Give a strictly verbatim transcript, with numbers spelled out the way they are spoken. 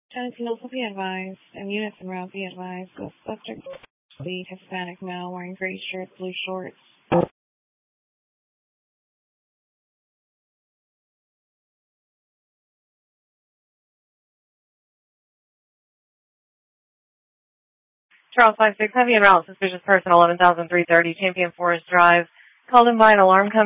ten can also be advised, and units en route be advised. The subject lead Hispanic male wearing gray shirt, blue shorts. Charles five six, heavy en route, suspicious person, eleven thousand three thirty, Champion Forest Drive. Called in by an alarm company.